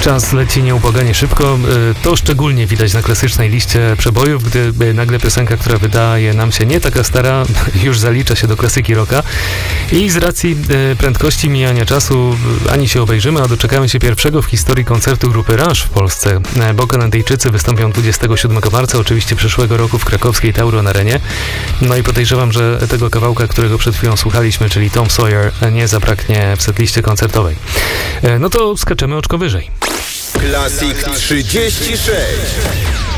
Czas leci nieubłaganie szybko. To szczególnie widać na klasycznej liście przebojów, gdy nagle piosenka, która wydaje nam się nie taka stara, już zalicza się do klasyki rocka. I z racji prędkości mijania czasu ani się obejrzymy, a doczekamy się pierwszego w historii koncertu grupy Rush w Polsce, bo Kanadyjczycy wystąpią 27 marca, oczywiście przyszłego roku w krakowskiej Tauron Arenie. No i podejrzewam, że tego kawałka, którego przed chwilą słuchaliśmy, czyli Tom Sawyer, nie zabraknie w setliście koncertowej. No to skaczemy oczko wyżej. Classic 36.